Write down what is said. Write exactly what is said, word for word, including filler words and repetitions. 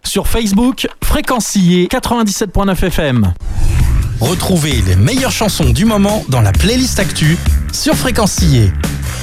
Sur Facebook, Fréquencier quatre-vingt-dix-sept virgule neuf F M. Retrouvez les meilleures chansons du moment dans la playlist Actu sur Fréquencier.